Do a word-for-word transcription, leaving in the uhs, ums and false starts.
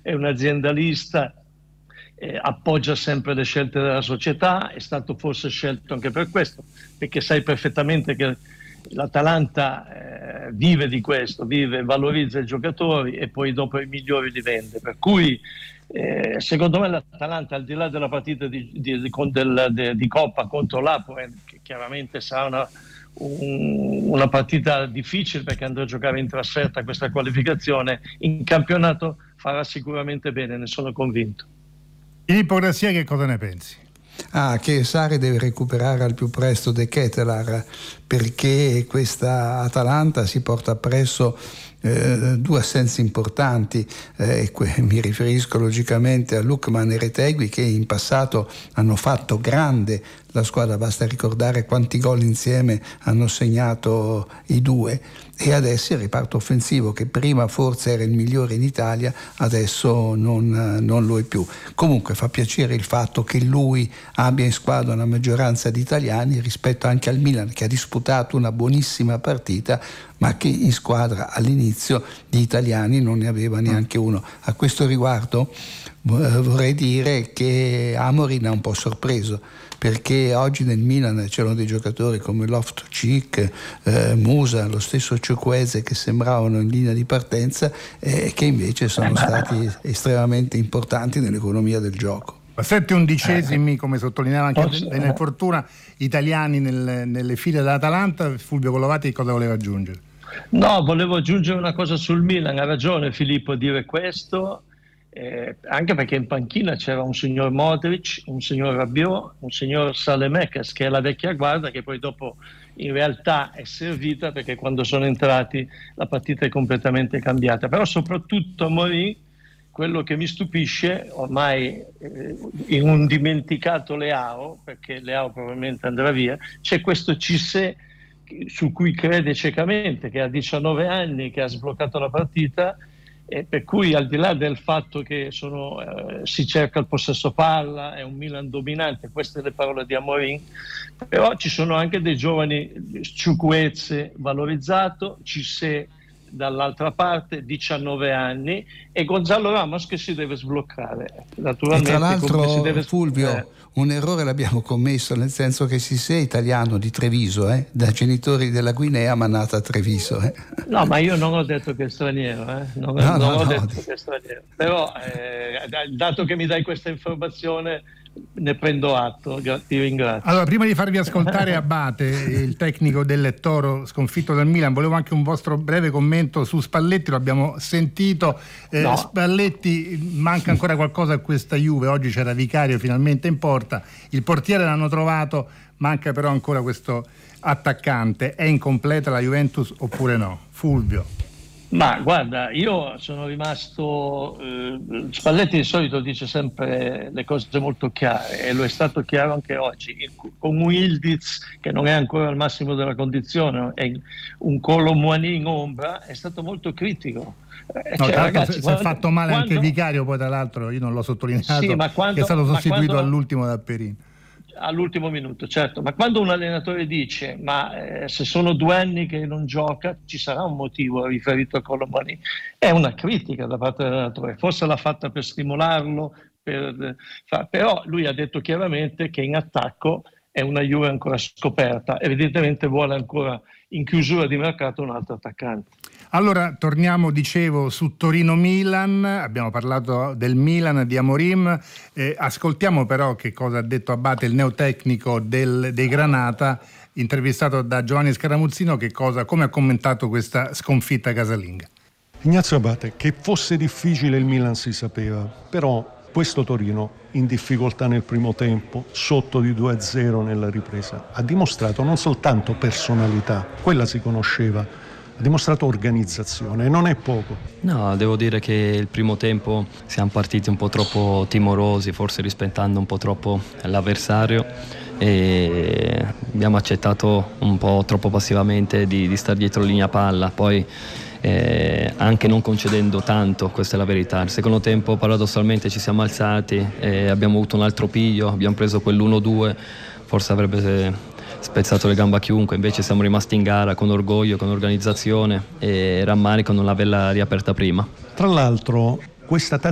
è un aziendalista, eh, appoggia sempre le scelte della società, è stato forse scelto anche per questo, perché sai perfettamente che l'Atalanta eh, vive di questo, vive, valorizza i giocatori e poi dopo i migliori li vende. Per cui eh, secondo me l'Atalanta, al di là della partita di, di, di, del, de, di Coppa contro l'Apoel, che chiaramente sarà una, un, una partita difficile perché andrà a giocare in trasferta questa qualificazione, in campionato farà sicuramente bene, ne sono convinto. Filippo Grassia, che cosa ne pensi? Ah, che Sarri deve recuperare al più presto De Ketelaere, perché questa Atalanta si porta appresso eh, due assenze importanti, eh, que- mi riferisco logicamente a Lookman e Retegui, che in passato hanno fatto grande la squadra, basta ricordare quanti gol insieme hanno segnato i due, e adesso il reparto offensivo, che prima forse era il migliore in Italia, adesso non, non lo è più. Comunque fa piacere il fatto che lui abbia in squadra una maggioranza di italiani rispetto anche al Milan, che ha disputato una buonissima partita ma che in squadra all'inizio di italiani non ne aveva neanche uno. A questo riguardo vorrei dire che Amorim ha un po' sorpreso, perché oggi nel Milan c'erano dei giocatori come Loftus-Cheek, eh, Musa, lo stesso Chukwueze, che sembravano in linea di partenza e eh, che invece sono stati estremamente importanti nell'economia del gioco. Sette undicesimi, come sottolineava anche Daniel Fortuna, italiani nel, nelle file dell'Atalanta. Fulvio Collovati cosa voleva aggiungere? No, volevo aggiungere una cosa sul Milan. Ha ragione Filippo a dire questo, eh, anche perché in panchina c'era un signor Modric, un signor Rabiot, un signor Saelemaekers, che è la vecchia guardia, che poi dopo in realtà è servita, perché quando sono entrati la partita è completamente cambiata. Però soprattutto a Mourinho, quello che mi stupisce, ormai eh, in un dimenticato Leao, perché Leao probabilmente andrà via, c'è questo Cissé su cui crede ciecamente, che ha diciannove anni, che ha sbloccato la partita, e per cui al di là del fatto che sono, eh, si cerca il possesso palla, è un Milan dominante, queste le parole di Amorim, però ci sono anche dei giovani, Chukwueze valorizzato, Cissé dall'altra parte, diciannove anni, e Gonzalo Ramos che si deve sbloccare. Naturalmente, e tra l'altro, si deve... Fulvio, eh. un errore l'abbiamo commesso, nel senso che Cissé è italiano di Treviso, eh? da genitori della Guinea, ma nato a Treviso. Eh? No, ma io non ho detto che è straniero, eh? non, no, non no, ho no. detto che è straniero, però eh, dato che mi dai questa informazione ne prendo atto, ti ringrazio. Allora, prima di farvi ascoltare Abate, il tecnico del Toro sconfitto dal Milan, volevo anche un vostro breve commento su Spalletti. Lo abbiamo sentito, eh, no. Spalletti, manca ancora qualcosa a questa Juve. Oggi c'era Vicario finalmente in porta, il portiere l'hanno trovato, manca però ancora questo attaccante. È incompleta la Juventus oppure no? Fulvio. Ma guarda, io sono rimasto, eh, Spalletti di solito dice sempre le cose molto chiare, e lo è stato chiaro anche oggi. Con un Yildiz che non è ancora al massimo della condizione, è un Kolo Muani in ombra, è stato molto critico. Eh, no, cioè, ragazzi, si è fatto male quando, anche Vicario, poi tra l'altro io non l'ho sottolineato, sì, ma quando, che è stato sostituito quando, all'ultimo da Perin. All'ultimo minuto, certo, ma quando un allenatore dice ma eh, se sono due anni che non gioca ci sarà un motivo riferito a Kolo Muani, è una critica da parte dell'allenatore, forse l'ha fatta per stimolarlo, per, fa, però lui ha detto chiaramente che in attacco è una Juve ancora scoperta, evidentemente vuole ancora in chiusura di mercato un altro attaccante. Allora torniamo, dicevo, su Torino-Milan. Abbiamo parlato del Milan, di Amorim, eh, ascoltiamo però che cosa ha detto Abate, il neotecnico del, dei Granata, intervistato da Giovanni Scaramuzzino. Che cosa, come ha commentato questa sconfitta casalinga? Ignazio Abate, che fosse difficile il Milan si sapeva, però questo Torino in difficoltà nel primo tempo, sotto di due a zero nella ripresa, ha dimostrato non soltanto personalità, quella si conosceva, ha dimostrato organizzazione, e non è poco. No, devo dire che il primo tempo siamo partiti un po' troppo timorosi, forse rispettando un po' troppo l'avversario, e abbiamo accettato un po' troppo passivamente di, di stare dietro linea palla, poi eh, anche non concedendo tanto, questa è la verità. Il secondo tempo paradossalmente ci siamo alzati e abbiamo avuto un altro piglio, abbiamo preso quell'uno due, forse avrebbe spezzato le gambe a chiunque, invece siamo rimasti in gara con orgoglio, con organizzazione, e rammarico non averla riaperta prima. Tra l'altro questa